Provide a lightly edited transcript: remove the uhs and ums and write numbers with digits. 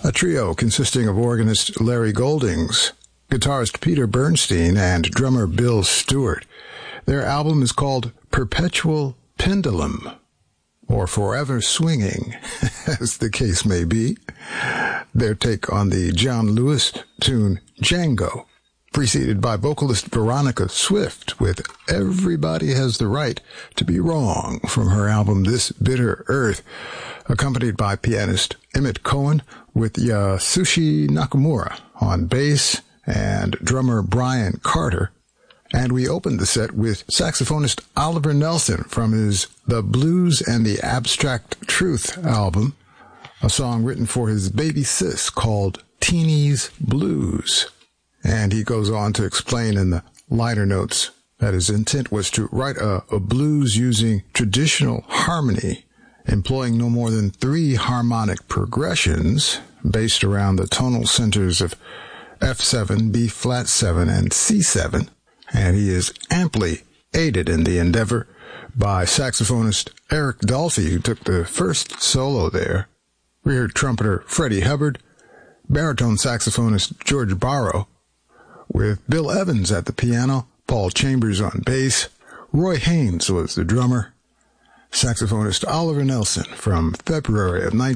a trio consisting of organist Larry Goldings, guitarist Peter Bernstein, and drummer Bill Stewart. Their album is called Perpetual Pendulum, or Forever Swinging, as the case may be. Their take on the John Lewis tune Django, preceded by vocalist Veronica Swift with Everybody Has the Right to Be Wrong from her album This Bitter Earth, accompanied by pianist Emmett Cohen with Yasushi Nakamura on bass and drummer Brian Carter. And we opened the set with saxophonist Oliver Nelson from his The Blues and the Abstract Truth album, a song written for his baby sis called Teeny's Blues. And he goes on to explain in the liner notes that his intent was to write a blues using traditional harmony, employing no more than 3 harmonic progressions based around the tonal centers of F7, B-flat 7, and C7. And he is amply aided in the endeavor by saxophonist Eric Dolphy, who took the first solo there. We heard trumpeter Freddie Hubbard, baritone saxophonist George Barrow, with Bill Evans at the piano, Paul Chambers on bass, Roy Haynes was the drummer, saxophonist Oliver Nelson from February of